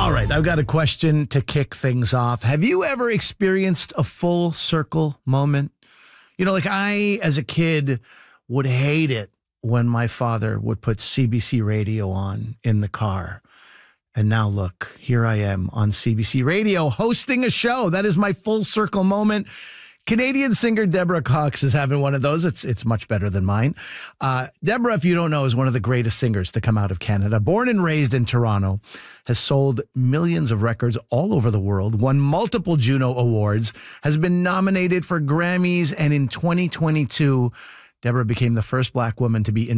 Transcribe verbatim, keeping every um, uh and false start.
All right, I've got a question to kick things off. Have you ever experienced a full circle moment? You know, like I, as a kid, would hate it when my father would put C B C radio on in the car. And now look, here I am on C B C radio hosting a show. That is my full circle moment. Canadian singer Deborah Cox is having one of those. It's it's much better than mine. Uh, Deborah, if you don't know, is one of the greatest singers to come out of Canada. Born and raised in Toronto, has sold millions of records all over the world, won multiple Juno Awards, has been nominated for Grammys, and in twenty twenty-two, Deborah became the first Black woman to be